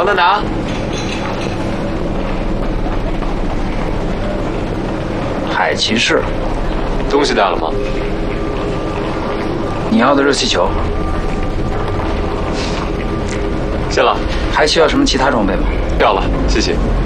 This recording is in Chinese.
往那拿。 海骑士， 东西带了吗？ 你要的热气球， 谢了。 还需要什么其他装备吗？ 要了，谢谢。